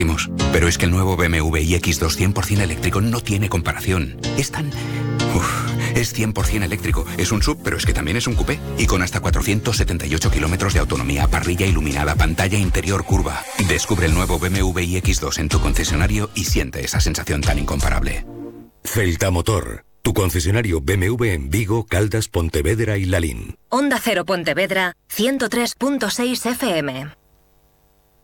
Pero es que el nuevo BMW iX2 100% eléctrico no tiene comparación. Es 100% eléctrico. Es un SUV, pero es que también es un coupé. Y con hasta 478 kilómetros de autonomía, parrilla iluminada, pantalla interior curva. Descubre el nuevo BMW iX2 en tu concesionario y siente esa sensación tan incomparable. Celta Motor, tu concesionario BMW en Vigo, Caldas, Pontevedra y Lalín. Onda Cero Pontevedra, 103.6 FM.